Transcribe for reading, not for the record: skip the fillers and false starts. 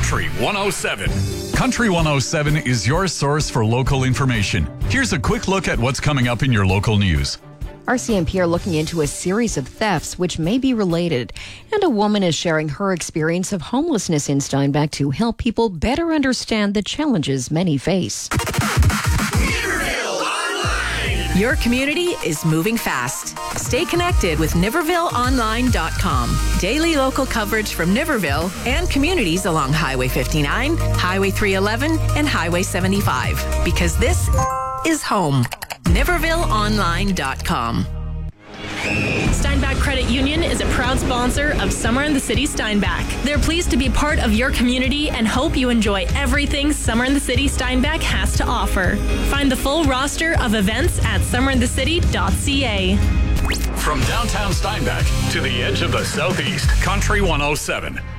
Country 107. Country 107 is your source for local information. Here's a quick look at what's coming up in your local news. RCMP are looking into a series of thefts which may be related. And a woman is sharing her experience of homelessness in Steinbach to help people better understand the challenges many face. Your community is moving fast. Stay connected with NivervilleOnline.com. Daily local coverage from Niverville and communities along Highway 59, Highway 311, and Highway 75. Because this is home. NivervilleOnline.com. Steinbach Credit Union is a proud sponsor of Summer in the City Steinbach. They're pleased to be part of your community and hope you enjoy everything Summer in the City Steinbach has to offer. Find the full roster of events at summerinthecity.ca. From downtown Steinbach to the edge of the Southeast, Country 107.